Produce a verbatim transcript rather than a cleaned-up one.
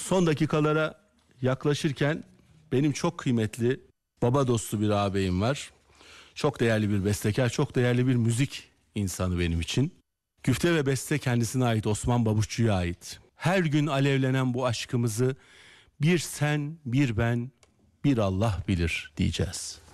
son dakikalara yaklaşırken benim çok kıymetli, baba dostu bir ağabeyim var. Çok değerli bir bestekar, çok değerli bir müzik insanı benim için. Güfte ve beste kendisine ait, Osman Babuşçu'ya ait. Her gün alevlenen bu aşkımızı bir sen, bir ben, bir Allah bilir diyeceğiz.